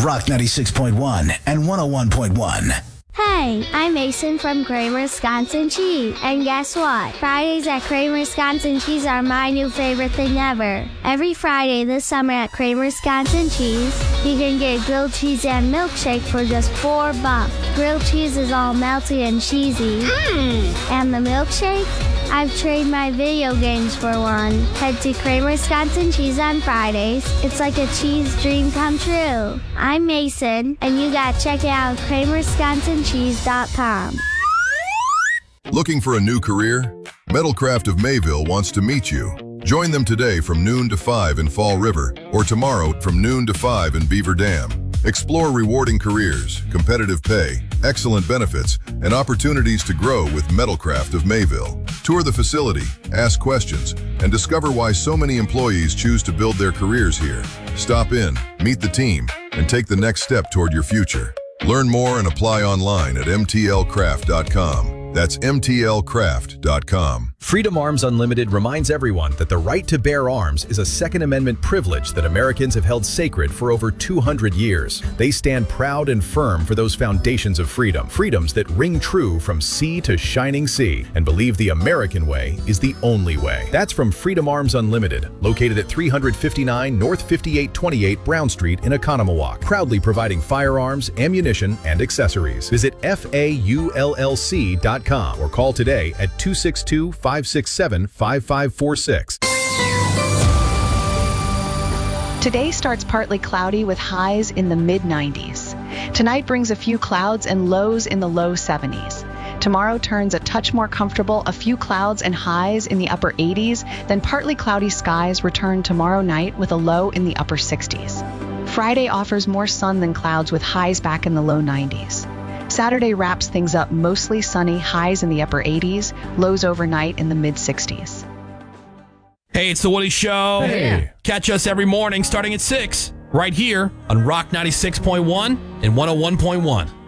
Rock 96.1 and 101.1. Hey, I'm Mason from Kramer Wisconsin Cheese. And guess what? Fridays at Kramer Wisconsin Cheese are my new favorite thing ever. Every Friday this summer at Kramer Wisconsin Cheese, you can get grilled cheese and milkshake for just $4. Grilled cheese is all melty and cheesy. And the milkshake? I've traded my video games for one. Head to Kramer Wisconsin Cheese on Fridays. It's like a cheese dream come true. I'm Mason, and you gotta check it out at KramerWisconsinCheese.com. Looking for a new career? Metalcraft of Mayville wants to meet you. Join them today from noon to 5 in Fall River, or tomorrow from noon to 5 in Beaver Dam. Explore rewarding careers, competitive pay, excellent benefits, and opportunities to grow with Metalcraft of Mayville. Tour the facility, ask questions, and discover why so many employees choose to build their careers here. Stop in, meet the team, and take the next step toward your future. Learn more and apply online at mtlcraft.com. That's mtlcraft.com. Freedom Arms Unlimited reminds everyone that the right to bear arms is a Second Amendment privilege that Americans have held sacred for over 200 years. They stand proud and firm for those foundations of freedom, freedoms that ring true from sea to shining sea, and believe the American way is the only way. That's from Freedom Arms Unlimited, located at 359 North 5828 Brown Street in Oconomowoc, proudly providing firearms, ammunition, and accessories. Visit FAULLC.com or call today at 262-567-5546. Today starts partly cloudy with highs in the mid-90s. Tonight brings a few clouds and lows in the low 70s. Tomorrow turns a touch more comfortable, a few clouds and highs in the upper 80s, then partly cloudy skies return tomorrow night with a low in the upper 60s. Friday offers more sun than clouds with highs back in the low 90s. Saturday wraps things up mostly sunny, highs in the upper 80s, lows overnight in the mid-60s. Hey, it's The Woody Show. Hey. Catch us every morning starting at 6, right here on Rock 96.1 and 101.1.